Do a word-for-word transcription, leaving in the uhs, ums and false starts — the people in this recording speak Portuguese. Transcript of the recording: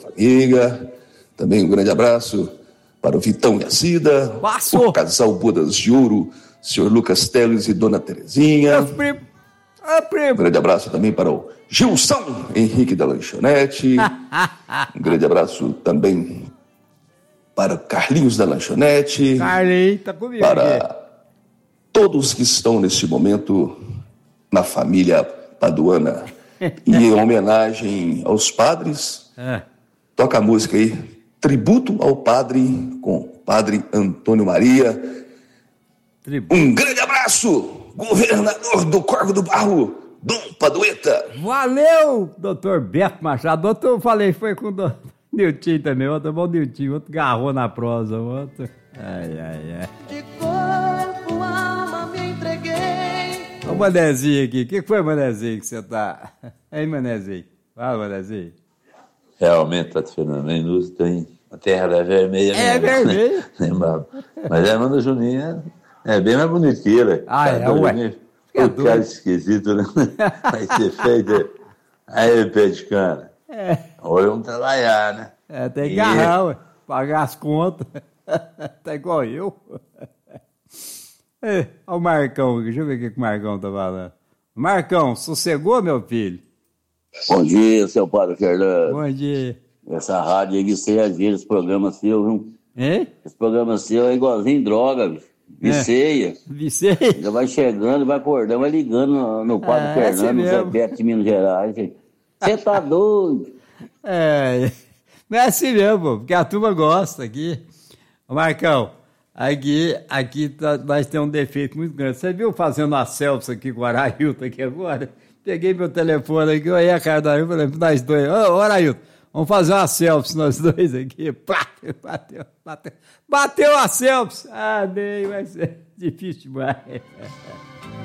família. Também um grande abraço para o Vitão e a Cida. Passou. O casal Bodas de Ouro, senhor Lucas Teles e dona Terezinha. Meu primo. Ah, primo. Um grande abraço também para o Gilson Henrique da Lanchonete. Um grande abraço também para Carlinhos da Lanchonete. Carlinhos, tá comigo. Para aqui. todos que estão nesse momento na família paduana. E em homenagem aos padres, É. toca a música aí, Tributo ao Padre, com Padre Antônio Maria. Tributo. Um grande abraço, governador do Corvo do Barro, Dom Padueta. Valeu, doutor Beto Machado. Outro eu falei, foi com o doutor Nilton também. Outro bom Nilton, outro garrou na prosa. Outro. Ai, ai, ai. De corpo, alma, me entreguei. Olha o Manezinho aqui. O que foi, Manezinho, que você tá? Hein, Manezinho? Fala, Manezinho. Realmente, Tati Fernando, a indústria tem a terra é vermelha. É mesmo, vermelha. Né? Mas a Amanda Juninha é bem mais bonitinha. Ah, é, ué. O cara esquisito, né? Vai ser feito. Aí, pé de cana. É. Hoje vamos trabalhar, né? É, tem que E- agarrar, ué. Pagar as contas. Tá igual eu. É, olha o Marcão, deixa eu ver o que que o Marcão tá falando. Marcão, sossegou, meu filho? Bom dia, seu Padre Fernando. Bom dia. Essa rádio aí, vicia às vezes, esse programa seu, viu? Hein? Esse programa seu é igualzinho droga, bicho. Viceia. Vicei? Já vai chegando, vai acordando, vai ligando no, no Padre É, assim Fernando, no Zé mesmo. Beto de Minas Gerais. Você tá doido? É, não é assim mesmo, porque a turma gosta aqui. Ô Marcão, aqui, aqui tá, nós temos um defeito muito grande. Você viu fazendo uma selfie aqui com o Arailton aqui agora? Peguei meu telefone aqui, olhei a cara do Arailton, falei, nós dois, ô, ô Arailton, vamos fazer uma selfie nós dois aqui. Plá, bateu, bateu, bateu a selfie. Ah, nem, vai ser difícil demais.